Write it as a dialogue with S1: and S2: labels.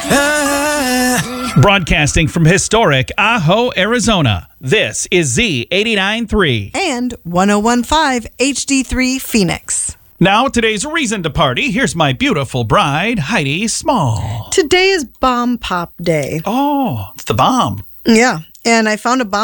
S1: Broadcasting from historic Ajo, Arizona, this is Z89.3.
S2: And 101.5 HD3 Phoenix.
S1: Now, today's reason to party. Here's my beautiful bride, Heidi Small.
S2: Today is Bomb Pop Day.
S1: Oh, it's the bomb.
S2: Yeah, and I found a bomb